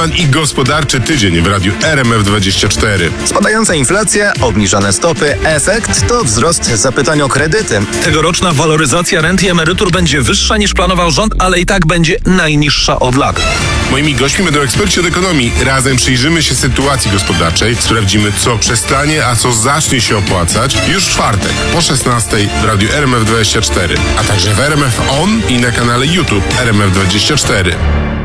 Pan i gospodarczy tydzień w radiu RMF24. Spadająca inflacja, obniżone stopy, efekt to wzrost zapytań o kredyty. Tegoroczna waloryzacja rent i emerytur będzie wyższa niż planował rząd, ale i tak będzie najniższa od lat. Moimi gośćmi będą eksperci od ekonomii. Razem przyjrzymy się sytuacji gospodarczej, sprawdzimy, co przestanie, a co zacznie się opłacać już w czwartek po 16 w radiu RMF24, a także w RMF On i na kanale YouTube RMF24.